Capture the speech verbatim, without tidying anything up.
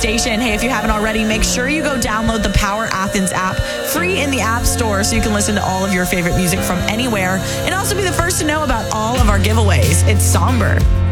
station. Hey, if you haven't already, make sure you go download the Power Athens app, free in the App Store, so you can listen to all of your favorite music from anywhere and also be the first to know about all of our giveaways. It's Somber.